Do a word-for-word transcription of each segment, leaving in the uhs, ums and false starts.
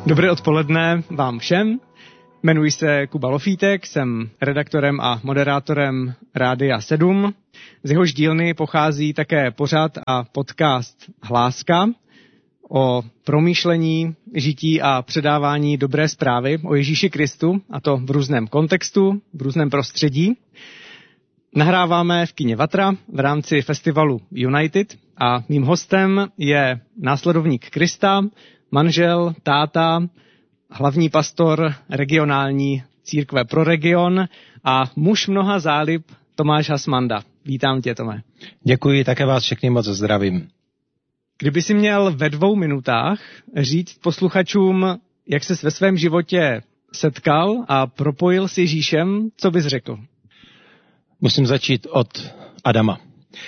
Dobré odpoledne vám všem. Jmenuji se Kuba Lofítek, jsem redaktorem a moderátorem Rádia sedm. Z jehož dílny pochází také pořad a podcast Hláska o promýšlení, žití a předávání dobré zprávy o Ježíši Kristu, a to v různém kontextu, v různém prostředí. Nahráváme v kině Vatra v rámci festivalu United a mým hostem je následovník Krista, manžel, táta, hlavní pastor regionální církve pro region a muž mnoha zálib Tomáš Hasmanda. Vítám tě, Tome. Děkuji, také vás všechny moc zdravím. Kdyby si měl ve dvou minutách říct posluchačům, jak ses ve svém životě setkal a propojil s Ježíšem, co bys řekl? Musím začít od Adama.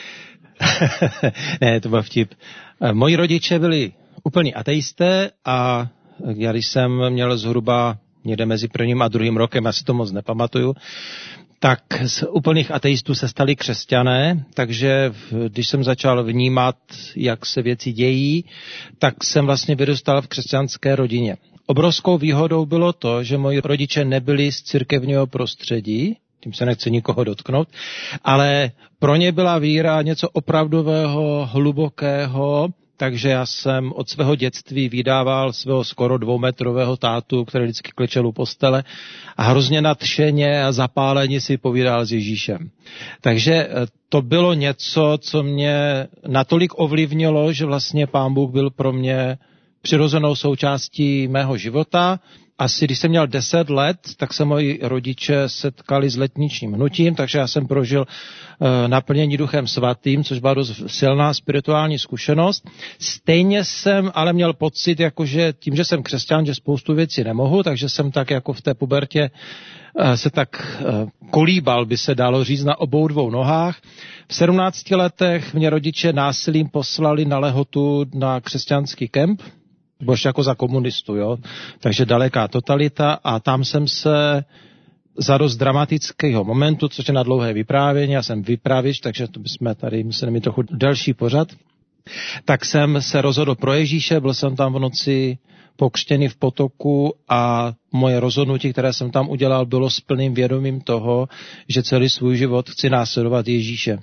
Ne, to byl vtip. Moji rodiče byli úplní ateisté a já když jsem měl zhruba někde mezi prvním a druhým rokem, já si to moc nepamatuju, tak z úplných ateistů se stali křesťané, takže když jsem začal vnímat, jak se věci dějí, tak jsem vlastně vyrůstal v křesťanské rodině. Obrovskou výhodou bylo to, že moji rodiče nebyli z církevního prostředí, tím se nechci nikoho dotknout, ale pro ně byla víra něco opravdového, hlubokého, takže já jsem od svého dětství vydával svého skoro dvoumetrového tátu, který vždycky klečel u postele a hrozně nadšeně a zapáleně si povídal s Ježíšem. Takže to bylo něco, co mě natolik ovlivnilo, že vlastně Pán Bůh byl pro mě přirozenou součástí mého života. Asi když jsem měl deset let, tak se moji rodiče setkali s letničním hnutím, takže já jsem prožil e, naplnění Duchem svatým, což byla dost silná spirituální zkušenost. Stejně jsem ale měl pocit, jakože tím, že jsem křesťan, že spoustu věcí nemohu, takže jsem tak jako v té pubertě e, se tak e, kolíbal, by se dalo říct, na obou dvou nohách. V sedmnácti letech mě rodiče násilím poslali na Lehotu na křesťanský kemp, byl jako za komunistu, jo. Takže daleká totalita a tam jsem se za dost dramatického momentu, což je na dlouhé vyprávění, já jsem vypravič, takže to bychom tady museli mít trochu delší pořad, tak jsem se rozhodl pro Ježíše, byl jsem tam v noci pokřtěný v potoku a moje rozhodnutí, které jsem tam udělal, bylo s plným vědomím toho, že celý svůj život chci následovat Ježíše.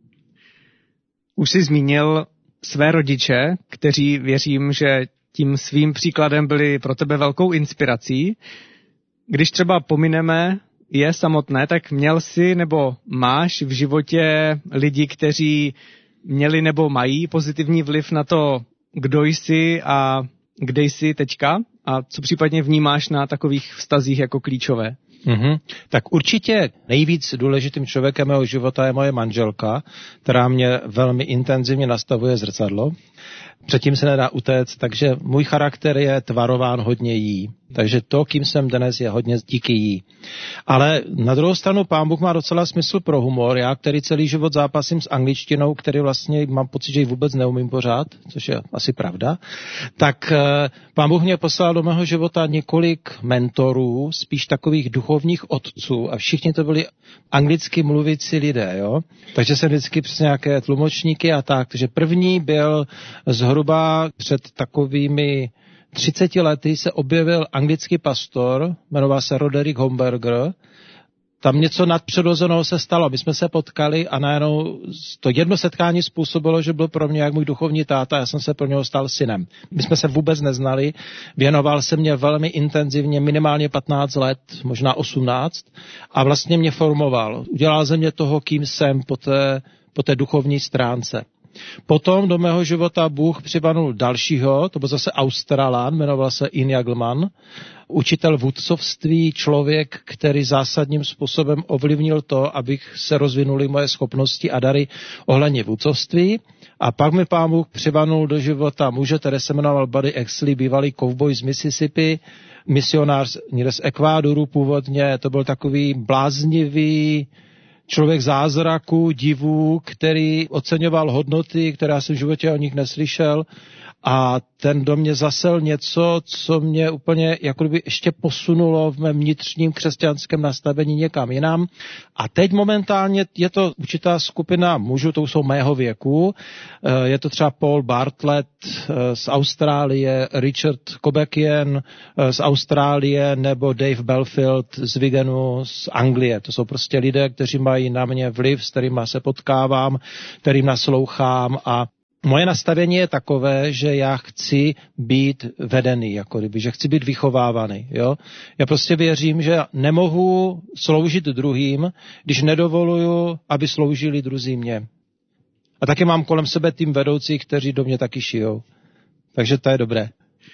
Už jsi zmínil své rodiče, kteří věřím, že tím svým příkladem byli pro tebe velkou inspirací. Když třeba pomineme je samotné, tak měl jsi nebo máš v životě lidi, kteří měli nebo mají pozitivní vliv na to, kdo jsi a kde jsi teďka? A co případně vnímáš na takových vztazích jako klíčové? Mm-hmm. Tak určitě nejvíc důležitým člověkem mého života je moje manželka, která mě velmi intenzivně nastavuje zrcadlo. Předtím se nedá utéct, takže můj charakter je tvarován hodně jí. Takže to, kým jsem dnes, je hodně díky jí. Ale na druhou stranu Pán Bůh má docela smysl pro humor. Já, který celý život zápasím s angličtinou, který vlastně mám pocit, že ji vůbec neumím pořád, což je asi pravda, tak Pán Bůh mě poslal do mého života několik mentorů, spíš takových duchovních otců a všichni to byli anglicky mluvící lidé, jo. Takže jsem vždycky přes nějaké tlumočníky a tak. Takže první byl zhruba před takovými třiceti lety se objevil anglický pastor, jmenoval se Roderick Homberger. Tam něco nadpřirozeného se stalo. My jsme se potkali a najednou to jedno setkání způsobilo, že byl pro mě jak můj duchovní táta, já jsem se pro něho stal synem. My jsme se vůbec neznali, věnoval se mě velmi intenzivně, minimálně patnáct let, možná osmnáct a vlastně mě formoval. Udělal ze mě toho, kým jsem po té, po té duchovní stránce. Potom do mého života Bůh přivanul dalšího, to byl zase Australan, jmenoval se Ian Jagelman, učitel vůdcovství, člověk, který zásadním způsobem ovlivnil to, abych se rozvinuly moje schopnosti a dary ohledně vůdcovství. A pak mi Pán Bůh přivanul do života muže, který se jmenoval Buddy Exley, bývalý kovboj z Mississippi, misionář někde z Ekvádoru původně, to byl takový bláznivý člověk zázraku, divů, který oceňoval hodnoty, které jsem v životě o nich neslyšel a ten do mě zasel něco, co mě úplně jako kdyby ještě posunulo v mém vnitřním křesťanském nastavení někam jinam. A teď momentálně je to určitá skupina mužů, to jsou mého věku. Je to třeba Paul Bartlett z Austrálie, Richard Kobekian z Austrálie nebo Dave Belfield z Wigenu z Anglie. To jsou prostě lidé, kteří mají na mě vliv, s kterými se potkávám, kterým naslouchám a moje nastavení je takové, že já chci být vedený, jako kdyby, že chci být vychovávaný. Jo? Já prostě věřím, že nemohu sloužit druhým, když nedovoluju, aby sloužili druzí mě. A taky mám kolem sebe tým vedoucích, kteří do mě taky šijou. Takže to je dobré.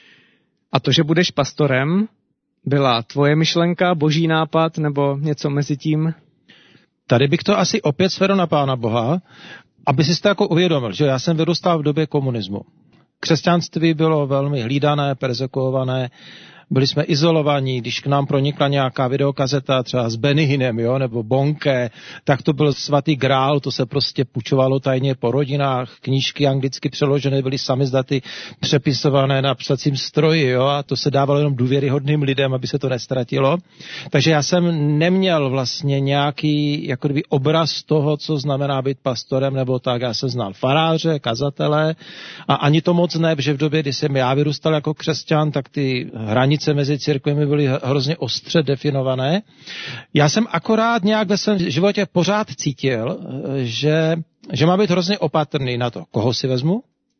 A to, že budeš pastorem, byla tvoje myšlenka, boží nápad nebo něco mezi tím? Tady bych to asi opět svedl na Pána Boha, aby si to jako uvědomil, že já jsem vyrůstal v době komunismu. Křesťanství bylo velmi hlídané, perzekuované, byli jsme izolovaní, když k nám pronikla nějaká videokazeta třeba s Benny Hinnem, jo, nebo Bonke, tak to byl svatý grál, to se prostě půjčovalo tajně po rodinách, knížky anglicky přeložené byly samizdaty přepisované na psacím stroji, jo, a to se dávalo jenom důvěryhodným lidem, aby se to nestratilo. Takže já jsem neměl vlastně nějaký jako kdyby obraz toho, co znamená být pastorem, nebo tak, já jsem znal faráře, kazatele a ani to moc ne, že v době, kdy jsem já vyrůstal jako křesťan, tak ty hranice mezi církvemi byly hrozně ostře definované. Já jsem akorát nějak ve svém životě pořád cítil, že, že má být hrozně opatrný na to, koho si vezmu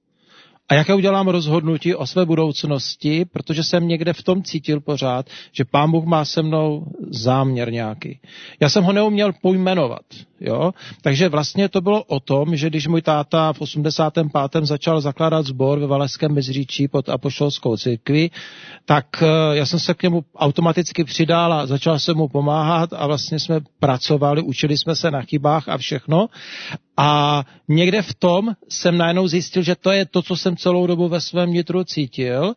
a jaké udělám rozhodnutí o své budoucnosti, protože jsem někde v tom cítil pořád, že Pán Bůh má se mnou záměr nějaký. Já jsem ho neuměl pojmenovat, jo? Takže vlastně to bylo o tom, že když můj táta v osmdesátém pátém začal zakládat sbor ve Valašském Meziříčí pod apoštolskou církví, tak já jsem se k němu automaticky přidal a začal jsem mu pomáhat a vlastně jsme pracovali, učili jsme se na chybách a všechno. A někde v tom jsem najednou zjistil, že to je to, co jsem celou dobu ve svém vnitru cítil.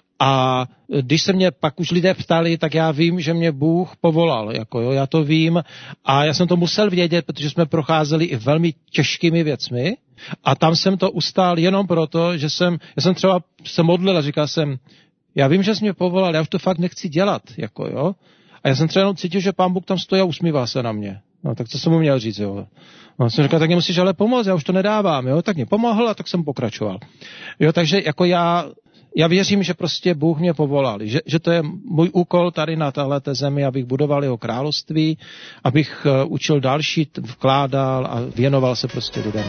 A když se mě pak už lidé ptali, tak já vím, že mě Bůh povolal. Jako jo, já to vím a já jsem to musel vědět, protože jsme procházeli i velmi těžkými věcmi. A tam jsem to ustál jenom proto, že jsem, já jsem třeba se modlil a říkal jsem, já vím, že jsi mě povolal, já už to fakt nechci dělat. Jako jo. A já jsem třeba jenom cítil, že Pán Bůh tam stojí a usmívá se na mě. No, tak co jsem mu měl říct, jo. No, jsem říkal, tak mě musíš ale pomoct, já už to nedávám, jo. Tak mě pomohl a tak jsem pokračoval. Jo, takže jako já, já věřím, že prostě Bůh mě povolal, že, že to je můj úkol tady na téhleté zemi, abych budoval jeho království, abych uh, učil další, vkládal a věnoval se prostě lidem.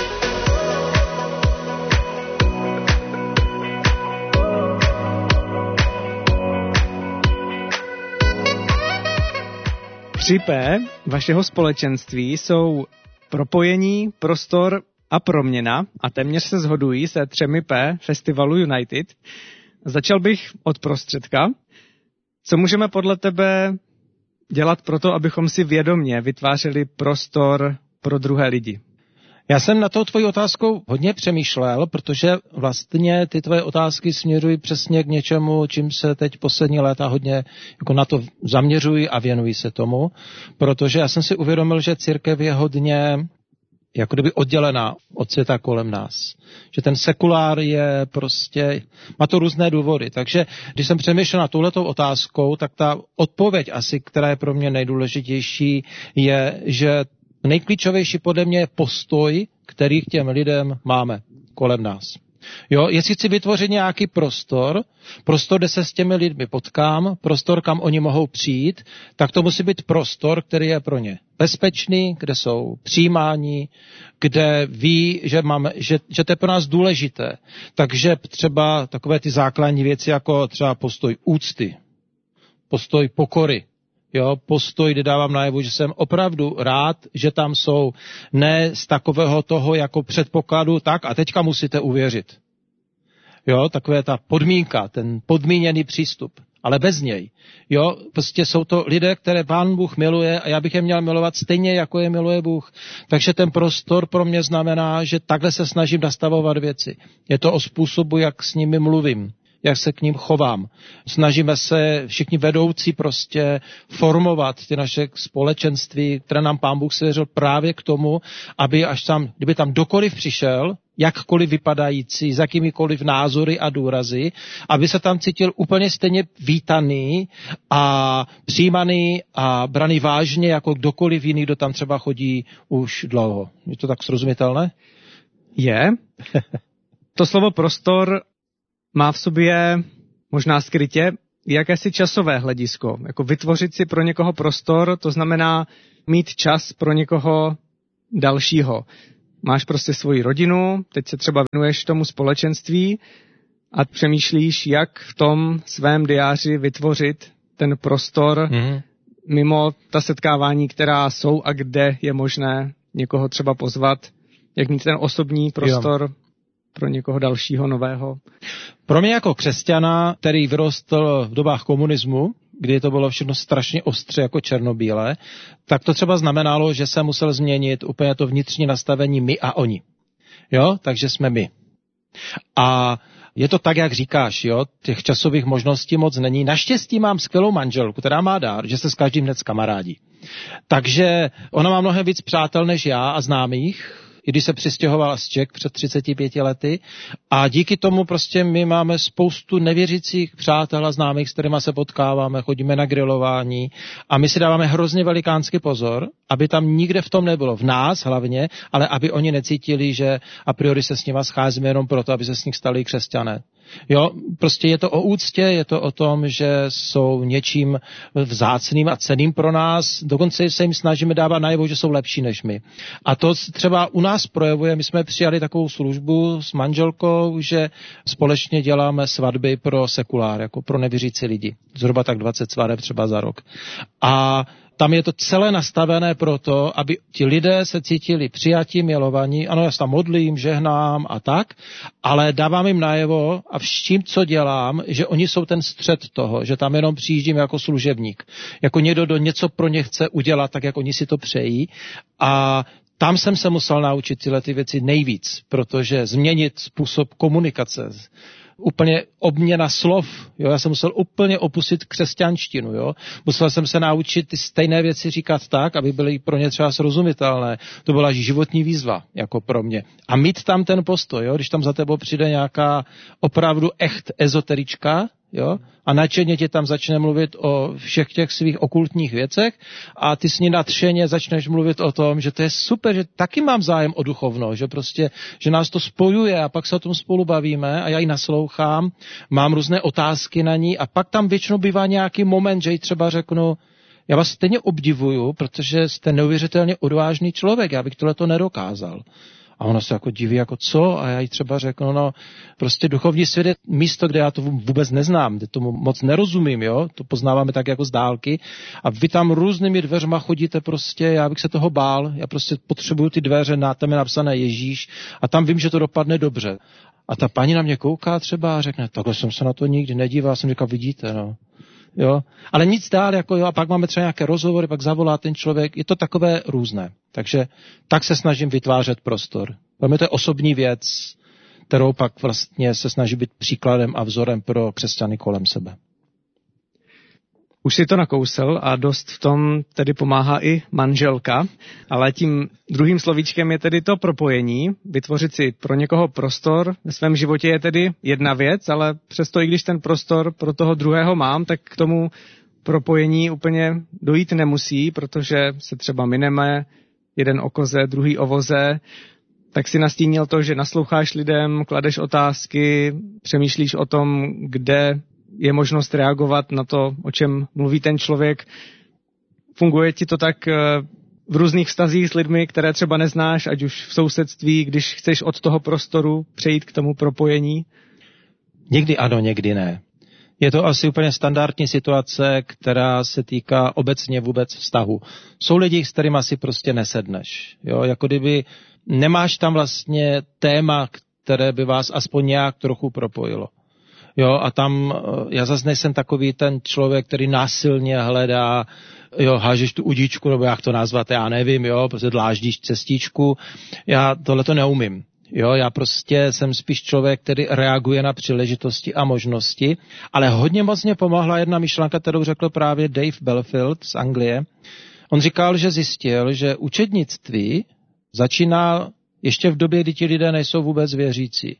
Tři P vašeho společenství jsou propojení, prostor a proměna a téměř se shodují se třemi P festivalu United. Začal bych od prostředka. Co můžeme podle tebe dělat pro to, abychom si vědomě vytvářeli prostor pro druhé lidi? Já jsem na tou tvojí otázkou hodně přemýšlel, protože vlastně ty tvoje otázky směřují přesně k něčemu, čím se teď poslední léta hodně jako na to zaměřují a věnují se tomu, protože já jsem si uvědomil, že církev je hodně jako kdyby oddělená od světa kolem nás. Že ten sekulár je prostě, má to různé důvody. Takže když jsem přemýšlel na touhletou otázkou, tak ta odpověď asi, která je pro mě nejdůležitější, je, že nejklíčovější podle mě je postoj, který k těm lidem máme kolem nás. Jo, jestli chci vytvořit nějaký prostor, prostor, kde se s těmi lidmi potkám, prostor, kam oni mohou přijít, tak to musí být prostor, který je pro ně bezpečný, kde jsou přijímáni, kde ví, že, máme, že, že to je pro nás důležité. Takže třeba takové ty základní věci, jako třeba postoj úcty, postoj pokory, jo, postoj, kde dávám najevu, že jsem opravdu rád, že tam jsou, ne z takového toho jako předpokladu, tak a teďka musíte uvěřit. Jo, takové ta podmínka, ten podmíněný přístup, ale bez něj. Jo, prostě jsou to lidé, které Pán Bůh miluje a já bych je měl milovat stejně, jako je miluje Bůh. Takže ten prostor pro mě znamená, že takhle se snažím nastavovat věci. Je to o způsobu, jak s nimi mluvím, jak se k ním chovám. Snažíme se všichni vedoucí prostě formovat ty naše společenství, které nám Pán Bůh svěřil právě k tomu, aby až tam, kdyby tam dokoliv přišel, jakkoliv vypadající, s jakýmikoliv názory a důrazy, aby se tam cítil úplně stejně vítaný a přijímaný a braný vážně jako kdokoliv jiný, kdo tam třeba chodí už dlouho. Je to tak srozumitelné? Je. To slovo prostor má v sobě možná skrytě jakési časové hledisko. Jako vytvořit si pro někoho prostor, to znamená mít čas pro někoho dalšího. Máš prostě svoji rodinu, teď se třeba věnuješ tomu společenství a přemýšlíš, jak v tom svém diáři vytvořit ten prostor mm-hmm. mimo ta setkávání, která jsou a kde je možné někoho třeba pozvat, jak mít ten osobní prostor jo. pro někoho dalšího nového. Pro mě jako křesťana, který vyrostl v dobách komunismu, kdy to bylo všechno strašně ostře jako černobílé, tak to třeba znamenalo, že se musel změnit úplně to vnitřní nastavení my a oni. Jo, takže jsme my. A je to tak, jak říkáš, jo, těch časových možností moc není. Naštěstí mám skvělou manželku, která má dár, že se s každým hned kamarádí. Takže ona má mnohem víc přátel než já a známých, i když se přistěhovala z Čech před třiceti pěti lety. A díky tomu prostě my máme spoustu nevěřících přátel a známých, s kterými se potkáváme, chodíme na grilování a my si dáváme hrozně velikánský pozor, aby tam nikde v tom nebylo, v nás hlavně, ale aby oni necítili, že a priori se s nima scházíme jenom proto, aby se s nich stali křesťané. Jo, prostě je to o úctě, je to o tom, že jsou něčím vzácným a cenným pro nás, dokonce se jim snažíme dávat najevo, že jsou lepší než my. A to třeba u nás projevuje, my jsme přijali takovou službu s manželkou, že společně děláme svatby pro sekulár, jako pro nevěřící lidi. Zhruba tak dvacet svadeb třeba za rok. A tam je to celé nastavené proto, aby ti lidé se cítili přijatí, milovaní. Ano, já se tam modlím, žehnám a tak, ale dávám jim najevo a vším, co dělám, že oni jsou ten střed toho, že tam jenom přijíždím jako služebník. Jako někdo, kdo něco pro ně chce udělat, tak jak oni si to přejí. A tam jsem se musel naučit tyhle ty věci nejvíc, protože změnit způsob komunikace, úplně obměna slov, jo, já jsem musel úplně opustit křesťanštinu, jo, musel jsem se naučit ty stejné věci říkat tak, aby byly pro ně třeba srozumitelné, to byla životní výzva, jako pro mě. A mít tam ten postoj, jo, když tam za tebou přijde nějaká opravdu echt ezoterička, jo, a nadšeně ti tam začne mluvit o všech těch svých okultních věcech a ty s ní nadšeně začneš mluvit o tom, že to je super, že taky mám zájem o duchovno, že prostě, že nás to spojuje a pak se o tom spolu bavíme a já ji naslouchám, mám různé otázky na ní a pak tam většinou bývá nějaký moment, že jí třeba řeknu, já vás stejně obdivuju, protože jste neuvěřitelně odvážný člověk, já bych tohleto nedokázal. A ona se jako diví, jako co? A já jí třeba řeknu, no prostě duchovní svět je místo, kde já to vůbec neznám, kde tomu moc nerozumím, jo? To poznáváme tak jako z dálky. A vy tam různými dveřma chodíte prostě, já bych se toho bál, já prostě potřebuju ty dveře, na tam je napsané Ježíš a tam vím, že to dopadne dobře. A ta paní na mě kouká třeba a řekne, takhle jsem se na to nikdy nedíval, já jsem říkal, vidíte, no. Jo, ale nic dál, jako jo, a pak máme třeba nějaké rozhovory, pak zavolá ten člověk, je to takové různé. Takže tak se snažím vytvářet prostor. Pro mě to je osobní věc, kterou pak vlastně se snaží být příkladem a vzorem pro křesťany kolem sebe. Už si to nakousl a dost v tom tedy pomáhá i manželka, ale tím druhým slovíčkem je tedy to propojení. Vytvořit si pro někoho prostor ve svém životě je tedy jedna věc, ale přesto i když ten prostor pro toho druhého mám, tak k tomu propojení úplně dojít nemusí, protože se třeba mineme jeden o koze, druhý o voze. Tak si nastínil to, že nasloucháš lidem, kladeš otázky, přemýšlíš o tom, kde je možnost reagovat na to, o čem mluví ten člověk. Funguje ti to tak v různých vztazích s lidmi, které třeba neznáš, ať už v sousedství, když chceš od toho prostoru přejít k tomu propojení? Někdy ano, někdy ne. Je to asi úplně standardní situace, která se týká obecně vůbec vztahu. Jsou lidi, s kterými si prostě nesedneš. Jo? Jako kdyby nemáš tam vlastně téma, které by vás aspoň nějak trochu propojilo. Jo, a tam já zase nejsem takový ten člověk, který násilně hledá, jo, hážeš tu udičku, nebo jak to nazvat, já nevím, jo, prostě dláždíš cestičku. Já tohle to neumím. Jo, já prostě jsem spíš člověk, který reaguje na příležitosti a možnosti, ale hodně moc mě pomohla jedna myšlenka, kterou řekl právě Dave Belfield z Anglie. On říkal, že zjistil, že učednictví začíná ještě v době, kdy ti lidé nejsou vůbec věřící.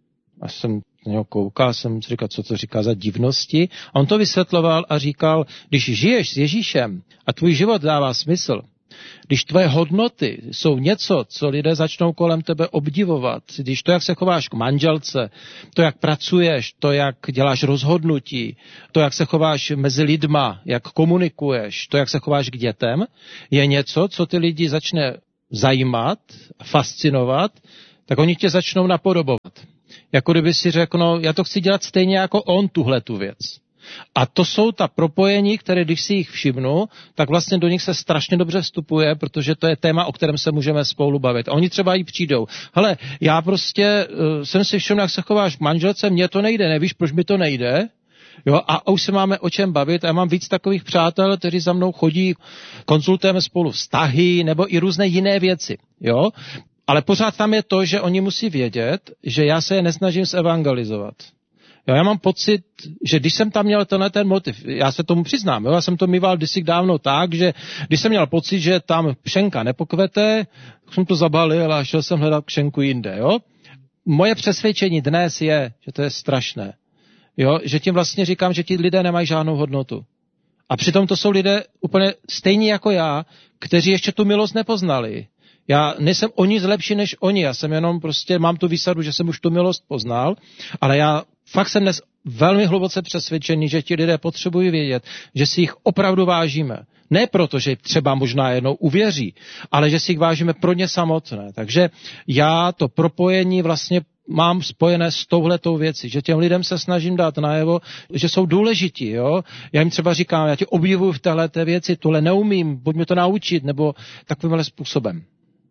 A jsem na něho koukal, jsem si říkal, co to říká za divnosti. A on to vysvětloval a říkal, když žiješ s Ježíšem a tvůj život dává smysl, když tvoje hodnoty jsou něco, co lidé začnou kolem tebe obdivovat, když to, jak se chováš k manželce, to, jak pracuješ, to, jak děláš rozhodnutí, to, jak se chováš mezi lidma, jak komunikuješ, to, jak se chováš k dětem, je něco, co ty lidi začne zajímat, fascinovat, tak oni tě začnou napodobovat. Jako kdyby si řekl, no, já to chci dělat stejně jako on, tuhle tu věc. A to jsou ta propojení, které když si jich všimnu, tak vlastně do nich se strašně dobře vstupuje, protože to je téma, o kterém se můžeme spolu bavit. A oni třeba jí přijdou. Hele, já prostě uh, jsem si všiml, jak se chováš k manželce, mně to nejde, nevíš, proč mi to nejde? Jo, a už se máme o čem bavit. A já mám víc takových přátel, kteří za mnou chodí, konzultujeme spolu vztahy nebo i různé jiné věci. Jo? Ale pořád tam je to, že oni musí vědět, že já se je nesnažím zevangelizovat. Jo, já mám pocit, že když jsem tam měl tenhle ten motiv, já se tomu přiznám, jo, já jsem to mýval kdysi dávno tak, že když jsem měl pocit, že tam pšenka nepokvete, jsem to zabalil a šel jsem hledat pšenku jinde. Jo. Moje přesvědčení dnes je, že to je strašné. Jo, že tím vlastně říkám, že ti lidé nemají žádnou hodnotu. A přitom to jsou lidé úplně stejní jako já, kteří ještě tu milost nepoznali. Já nejsem o nic lepší než oni, já jsem jenom prostě, mám tu výsadu, že jsem už tu milost poznal, ale já fakt jsem dnes velmi hluboce přesvědčený, že ti lidé potřebují vědět, že si jich opravdu vážíme. Ne proto, že třeba možná jednou uvěří, ale že si jich vážíme pro ně samotné. Takže já to propojení vlastně mám spojené s touhletou věcí, že těm lidem se snažím dát najevo, že jsou důležití. Jo? Já jim třeba říkám, já tě obdivuju v téhleté věci, tohle neumím, pojď mi to naučit, nebo takovýmhle způsobem.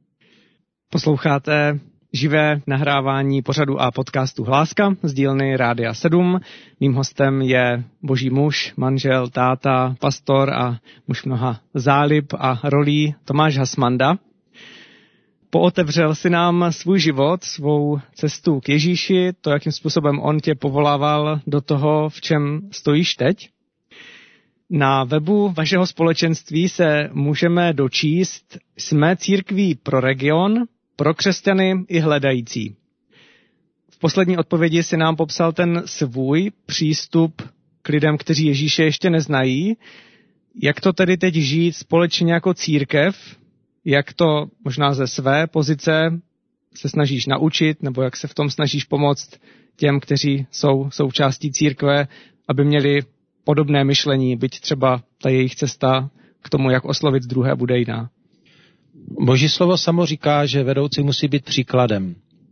Posloucháte živé nahrávání pořadu a podcastu Hláska z dílny Rádia sedm. Mým hostem je boží muž, manžel, táta, pastor a muž mnoha zálib a rolí Tomáš Hasmanda. Pootevřel si nám svůj život, svou cestu k Ježíši, to, jakým způsobem on tě povolával do toho, v čem stojíš teď. Na webu vašeho společenství se můžeme dočíst, jsme církví pro region, pro křesťany i hledající. V poslední odpovědi si nám popsal ten svůj přístup k lidem, kteří Ježíše ještě neznají. Jak to tedy teď žít společně jako církev? Jak to možná ze své pozice se snažíš naučit, nebo jak se v tom snažíš pomoct těm, kteří jsou součástí církve, aby měli podobné myšlení, byť třeba ta jejich cesta k tomu, jak oslovit druhé, bude jiná. Boží slovo samo říká, že vedoucí musí být příkladem.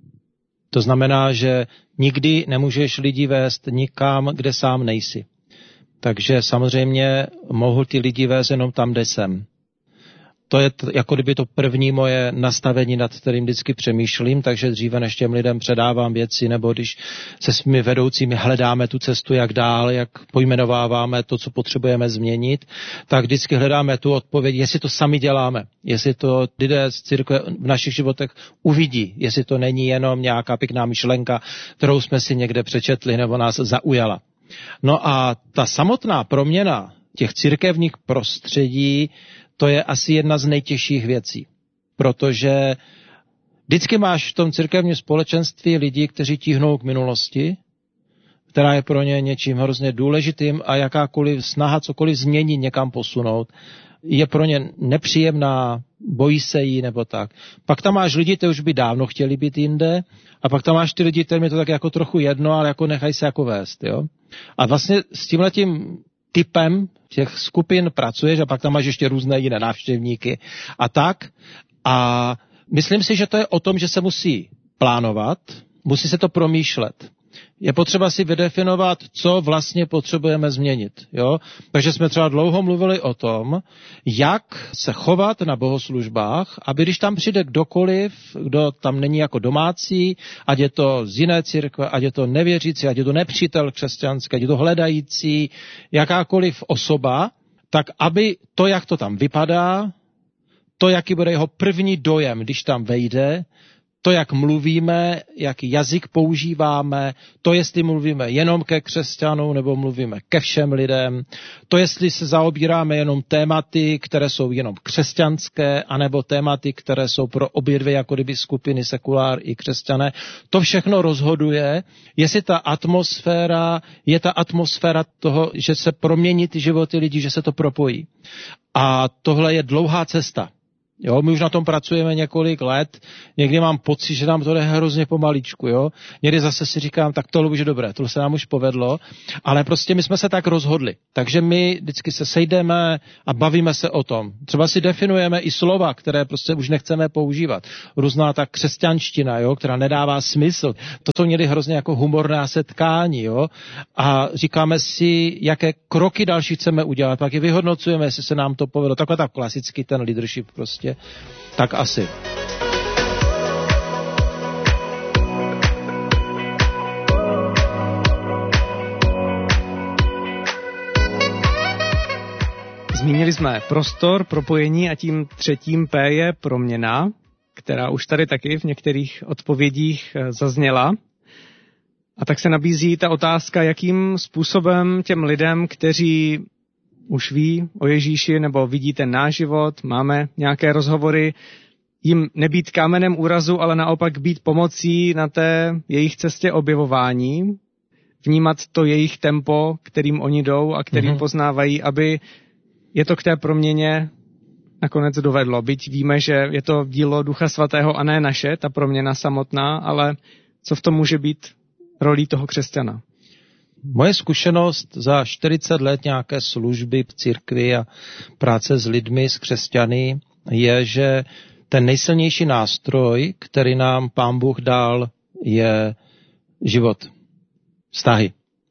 To znamená, že nikdy nemůžeš lidi vést nikam, kde sám nejsi. Takže samozřejmě mohu ty lidi vést jenom tam, kde jsem. To je t- jako kdyby to první moje nastavení, nad kterým vždycky přemýšlím, takže dříve než těm lidem předávám věci, nebo když se svými vedoucími hledáme tu cestu, jak dál, jak pojmenováváme to, co potřebujeme změnit, tak vždycky hledáme tu odpověď, jestli to sami děláme, jestli to lidé z církve v našich životech uvidí, jestli to není jenom nějaká pěkná myšlenka, kterou jsme si někde přečetli nebo nás zaujala. No a ta samotná proměna těch církevních prostředí, to je asi jedna z nejtěžších věcí, protože vždycky máš v tom církevním společenství lidi, kteří tíhnou k minulosti, která je pro ně něčím hrozně důležitým a jakákoliv snaha cokoliv změnit, někam posunout, je pro ně nepříjemná, bojí se jí nebo tak. Pak tam máš lidi, kteří už by dávno chtěli být jinde, a pak tam máš ty lidi, kterým je to tak jako trochu jedno, ale jako nechají se jako vést. Jo? A vlastně s tímhletím typem těch skupin pracuješ a pak tam máš ještě různé jiné návštěvníky a tak. A myslím si, že to je o tom, že se musí plánovat, musí se to promýšlet. Je potřeba si vydefinovat, co vlastně potřebujeme změnit. Jo? Takže jsme třeba dlouho mluvili o tom, jak se chovat na bohoslužbách, aby když tam přijde kdokoliv, kdo tam není jako domácí, ať je to z jiné církve, ať je to nevěřící, ať je to nepřítel křesťanský, ať je to hledající, jakákoliv osoba, tak aby to, jak to tam vypadá, to, jaký bude jeho první dojem, když tam vejde, to, jak mluvíme, jaký jazyk používáme, to, jestli mluvíme jenom ke křesťanům nebo mluvíme ke všem lidem, to, jestli se zaobíráme jenom tématy, které jsou jenom křesťanské, anebo tématy, které jsou pro obě dvě jako kdyby skupiny sekulár i křesťané, to všechno rozhoduje, jestli ta atmosféra je ta atmosféra toho, že se promění ty životy lidí, že se to propojí. A tohle je dlouhá cesta. Jo, my už na tom pracujeme několik let, někdy mám pocit, že nám to jde hrozně pomaličku, jo. Někdy zase si říkám, tak tohle už je dobré, tohle se nám už povedlo, ale prostě my jsme se tak rozhodli. Takže my vždycky se sejdeme a bavíme se o tom. Třeba si definujeme i slova, které prostě už nechceme používat. Různá ta křesťanština, jo, která nedává smysl. To jsou někdy hrozně jako humorná setkání, jo. A říkáme si, jaké kroky další chceme udělat, pak je vyhodnocujeme, jestli se nám to povedlo. Takhle tak klasicky ten leadership prostě. Tak asi. Zmínili jsme prostor, propojení a tím třetím P je proměna, která už tady taky v některých odpovědích zazněla. A tak se nabízí ta otázka, jakým způsobem těm lidem, kteří už ví o Ježíši nebo vidí ten náš život, máme nějaké rozhovory, jim nebýt kámenem úrazu, ale naopak být pomocí na té jejich cestě objevování, vnímat to jejich tempo, kterým oni jdou a kterým mm-hmm. poznávají, aby je to k té proměně nakonec dovedlo. Byť víme, že je to dílo Ducha Svatého a ne naše, ta proměna samotná, ale co v tom může být rolí toho křesťana? Moje zkušenost za čtyřicet let nějaké služby v církvi a práce s lidmi, s křesťany, je, že ten nejsilnější nástroj, který nám Pán Bůh dal, je život, vztahy.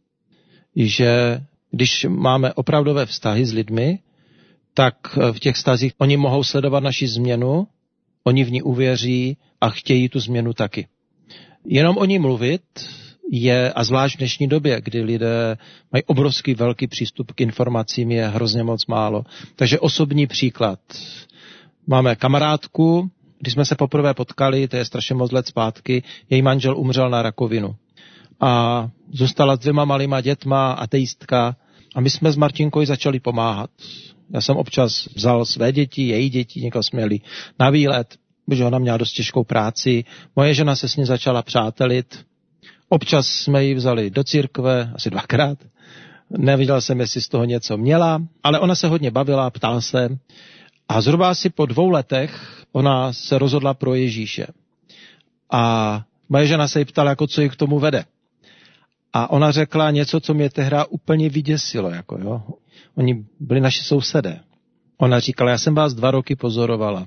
Že když máme opravdové vztahy s lidmi, tak v těch vztazích oni mohou sledovat naši změnu, oni v ní uvěří a chtějí tu změnu taky. Jenom o ní mluvit je, a zvlášť v dnešní době, kdy lidé mají obrovský velký přístup k informacím, je hrozně moc málo. Takže osobní příklad. Máme kamarádku, když jsme se poprvé potkali, to je strašně moc let zpátky, její manžel umřel na rakovinu. A zůstala s dvěma malýma dětma, ateistka, a my jsme s Martinkou začali pomáhat. Já jsem občas vzal své děti, její děti, někdo jsme jeli na výlet, protože ona měla dost těžkou práci. Moje žena se s ní začala přátelit. Občas jsme ji vzali do církve, asi dvakrát. Neviděl jsem, jestli z toho něco měla, ale ona se hodně bavila, ptal se. A zhruba asi po dvou letech ona se rozhodla pro Ježíše. A moje žena se jí ptala, jako co ji k tomu vede. A ona řekla něco, co mě tehdy úplně vyděsilo. Jako, jo. Oni byli naši sousedé. Ona říkala, já jsem vás dva roky pozorovala.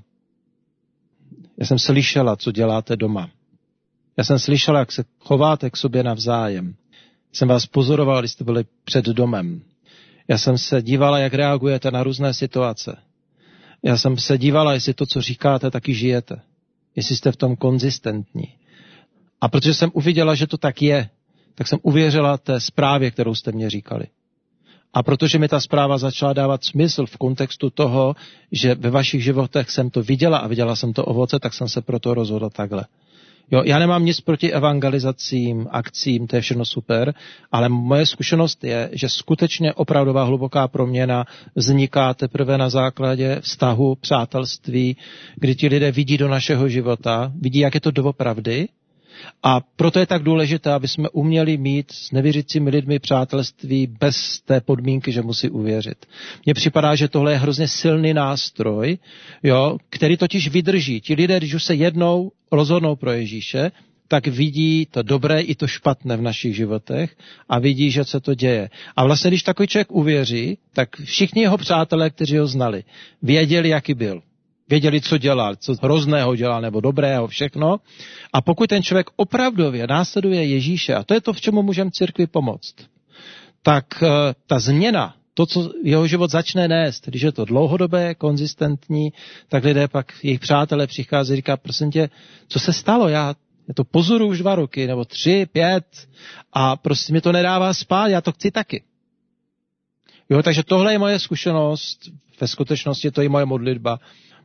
Já jsem slyšela, co děláte doma. Já jsem slyšela, jak se chováte k sobě navzájem. Jsem vás pozorovala, když jste byli před domem. Já jsem se dívala, jak reagujete na různé situace. Já jsem se dívala, jestli to, co říkáte, taky žijete. Jestli jste v tom konzistentní. A protože jsem uviděla, že to tak je, tak jsem uvěřila té zprávě, kterou jste mě říkali. A protože mi ta zpráva začala dávat smysl v kontextu toho, že ve vašich životech jsem to viděla a viděla jsem to ovoce, tak jsem se proto rozhodl takhle. Jo, já nemám nic proti evangelizacím, akcím, to je všechno super, ale moje zkušenost je, že skutečně opravdová hluboká proměna vzniká teprve na základě vztahu, přátelství, kdy ti lidé vidí do našeho života, vidí, jak je to doopravdy. A proto je tak důležité, aby jsme uměli mít s nevěřícími lidmi přátelství bez té podmínky, že musí uvěřit. Mně připadá, že tohle je hrozně silný nástroj, jo, který totiž vydrží. Ti lidé, když už se jednou rozhodnou pro Ježíše, tak vidí to dobré i to špatné v našich životech a vidí, že se to děje. A vlastně, když takový člověk uvěří, tak všichni jeho přátelé, kteří ho znali, věděli, jaký byl. Věděli, co dělal, co hrozného dělal, nebo dobrého, všechno. A pokud ten člověk opravdově následuje Ježíše, a to je to, v čemu můžeme církvi pomoct, tak uh, ta změna, to, co jeho život začne nést, když je to dlouhodobé, konzistentní, tak lidé pak, jejich přátelé přichází a říká, prosím tě, co se stalo? Já, já to pozoruju už dva roky, nebo tři, pět, a prostě mi to nedává spát, já to chci taky. Jo, takže tohle je moje zkušenost, ve skutečnosti to je moje modlitba.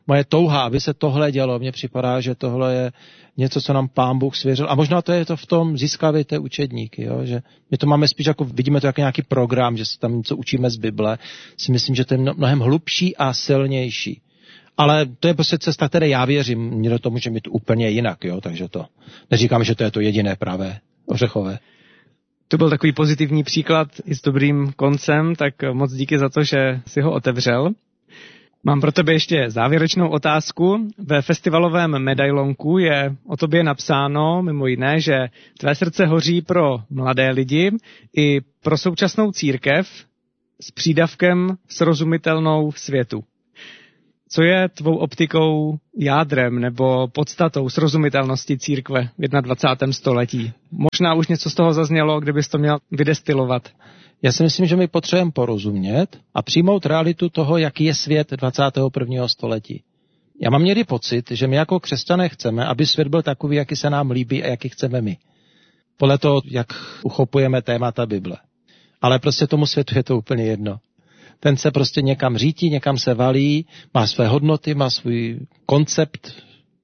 moje touha, aby se tohle dělo. Mně připadá, že tohle je něco, co nám Pán Bůh svěřil. A možná to je to v tom získávejte učedníky, jo? Že my to máme spíš jako, vidíme to jako nějaký program, že se tam něco učíme z Bible. Si myslím, že to je mnohem hlubší a silnější. Ale to je prostě cesta, které já věřím. Mně do toho může mít úplně jinak, jo? Takže to neříkám, že to je to jediné pravé ořechové. To byl takový pozitivní příklad i s dobrým koncem, tak moc díky za to, že si ho otevřel. Mám pro tebe ještě závěrečnou otázku. Ve festivalovém medailonku je o tobě napsáno mimo jiné, že tvé srdce hoří pro mladé lidi i pro současnou církev s přídavkem srozumitelnou světu. Co je tvou optikou jádrem nebo podstatou srozumitelnosti církve v dvacátém prvním století? Možná už něco z toho zaznělo, kdybys to měl vydestilovat. Já si myslím, že my potřebujeme porozumět a přijmout realitu toho, jaký je svět dvacátého prvního století. Já mám někdy pocit, že my jako křesťané chceme, aby svět byl takový, jaký se nám líbí a jaký chceme my. Podle toho, jak uchopujeme témata Bible. Ale prostě tomu světu je to úplně jedno. Ten se prostě někam řítí, někam se valí, má své hodnoty, má svůj koncept.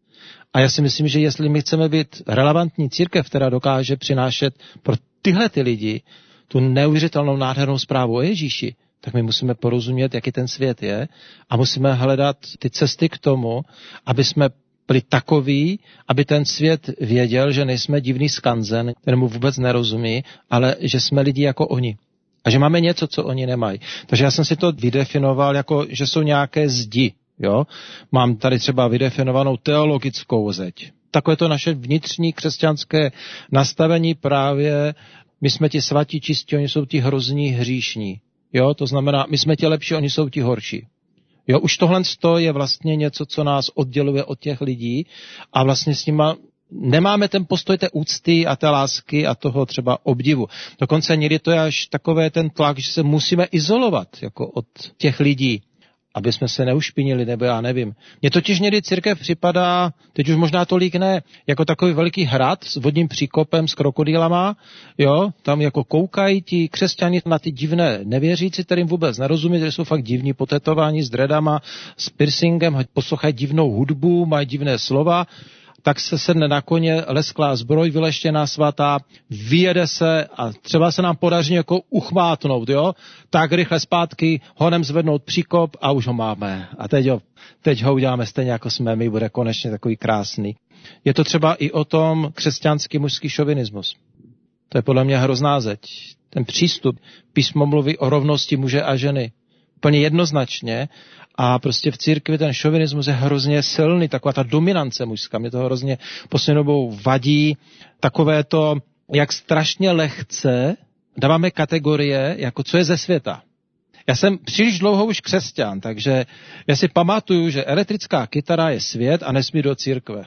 A já si myslím, že jestli my chceme být relevantní církev, která dokáže přinášet pro tyhle ty lidi tu neuvěřitelnou nádhernou zprávu o Ježíši, tak my musíme porozumět, jaký ten svět je a musíme hledat ty cesty k tomu, aby jsme byli takoví, aby ten svět věděl, že nejsme divný skanzen, kterému vůbec nerozumí, ale že jsme lidi jako oni. A že máme něco, co oni nemají. Takže já jsem si to vydefinoval jako, že jsou nějaké zdi. Jo? Mám tady třeba vydefinovanou teologickou zeď. Takové to naše vnitřní křesťanské nastavení právě, my jsme ti svatí čistí, oni jsou ti hrozní hříšní. Jo? To znamená, my jsme ti lepší, oni jsou ti horší. Jo? Už tohle je vlastně něco, co nás odděluje od těch lidí a vlastně s nima nemáme ten postoj té úcty a té lásky a toho třeba obdivu. Dokonce někdy to je až takové ten tlak, že se musíme izolovat jako od těch lidí, aby jsme se neušpinili, nebo já nevím. Mně totiž někdy církev připadá, teď už možná tolik ne, jako takový veliký hrad s vodním příkopem s krokodýlama, jo, tam jako koukají ti křesťani na ty divné nevěřící, kterým vůbec nerozumí, že jsou fakt divní, potetováni s dredama, s piercingem, poslouchají divnou hudbu, mají divné slova, tak se sedne na koně, lesklá zbroj, vyleštěná svatá, vyjede se a třeba se nám podaří jako uchmátnout, jo? Tak rychle zpátky, honem zvednout příkop a už ho máme. A teď ho, teď ho uděláme stejně, jako jsme my, bude konečně takový krásný. Je to třeba i o tom křesťanský mužský šovinismus. To je podle mě hrozná zeď. Ten přístup, písmo mluví o rovnosti muže a ženy. Úplně jednoznačně. A prostě v církvi ten šovinismus je hrozně silný, taková ta dominance mužská. Mě to hrozně poslední dobou vadí. Takové to, jak strašně lehce dáváme kategorie, jako co je ze světa. Já jsem příliš dlouho už křesťan, takže já si pamatuju, že elektrická kytara je svět a nesmí do církve.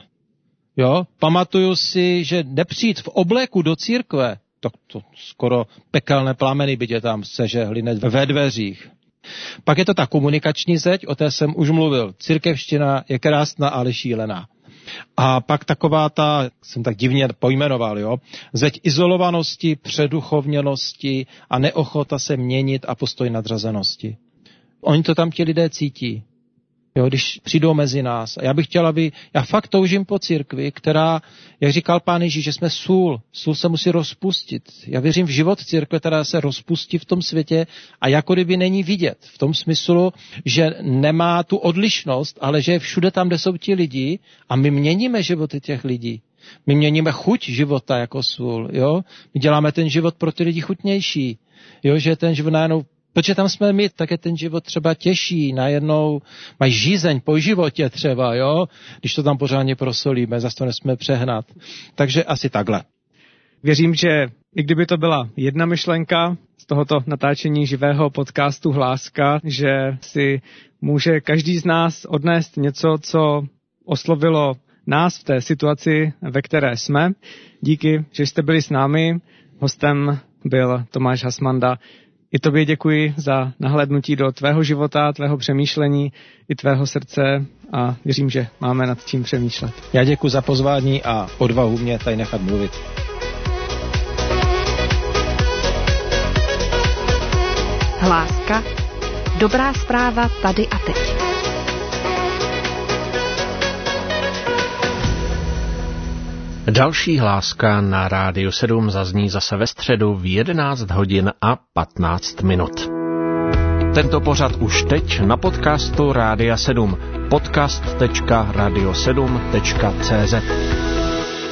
Jo? Pamatuju si, že nepřijít v obléku do církve, to, to skoro pekelné plameny by tě tam sežehly ve dveřích. Pak je to ta komunikační zeď, o té jsem už mluvil. Církevština je krásná, ale šílená. A pak taková ta, jsem tak divně pojmenoval, jo, zeď izolovanosti, předuchovněnosti a neochota se měnit a postoj nadřazenosti. Oni to tam ti lidé cítí. Jo, když přijdou mezi nás. A já bych chtěl, aby, já fakt toužím po církvi, která, jak říkal Pán Ježíš, že jsme sůl. Sůl se musí rozpustit. Já věřím v život církve, která se rozpustí v tom světě a jako kdyby není vidět. V tom smyslu, že nemá tu odlišnost, ale že je všude tam, kde jsou ti lidi a my měníme životy těch lidí. My měníme chuť života jako sůl. Jo? My děláme ten život pro ty lidi chutnější. Jo? Že ten život najednou, protože tam jsme my, tak je ten život třeba těžší, najednou mají žízeň po životě třeba, jo, když to tam pořádně prosolíme, zase to nesmíme přehnat. Takže asi takhle. Věřím, že i kdyby to byla jedna myšlenka z tohoto natáčení živého podcastu Hláska, že si může každý z nás odnést něco, co oslovilo nás v té situaci, ve které jsme. Díky, že jste byli s námi. Hostem byl Tomáš Hasmanda. I tobě děkuji za nahlédnutí do tvého života, tvého přemýšlení i tvého srdce a věřím, že máme nad čím přemýšlet. Já děkuji za pozvání a odvahu mě tady nechat mluvit. Hláska. Dobrá zpráva tady a teď. Další hláska na Rádiu sedm zazní zase ve středu v jedenáct hodin a patnáct minut. Tento pořad už teď na podcastu Rádia sedm. podcast tečka radio sedm tečka cé zet